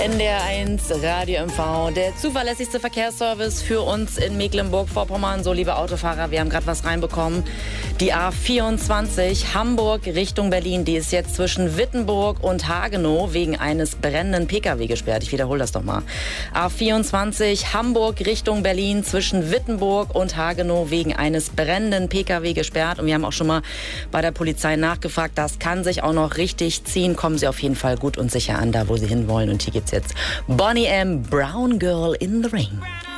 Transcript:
NDR1 Radio MV, der zuverlässigste Verkehrsservice für uns in Mecklenburg-Vorpommern. So, liebe Autofahrer, wir haben gerade was reinbekommen. Die A24 Hamburg Richtung Berlin, die ist jetzt zwischen Wittenburg und Hagenow wegen eines brennenden Pkw gesperrt. Ich wiederhole das doch mal. A24 Hamburg Richtung Berlin zwischen Wittenburg und Hagenow wegen eines brennenden Pkw gesperrt. Und wir haben auch schon mal bei der Polizei nachgefragt. Das kann sich auch noch richtig ziehen. Kommen Sie auf jeden Fall gut und sicher an, da wo Sie hinwollen. Und hier gibt's jetzt Boney M. Brown Girl in the Rain.